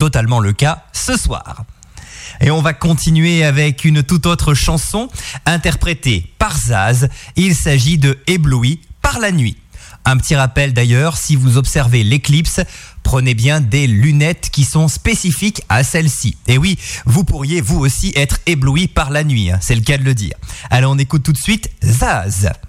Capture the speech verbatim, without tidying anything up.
totalement le cas ce soir. Et on va continuer avec une toute autre chanson interprétée par Zaz. Il s'agit de Ébloui par la nuit. Un petit rappel d'ailleurs, si vous observez l'éclipse, prenez bien des lunettes qui sont spécifiques à celle-ci. Et oui, vous pourriez vous aussi être ébloui par la nuit, hein, c'est le cas de le dire. Alors on écoute tout de suite Zaz.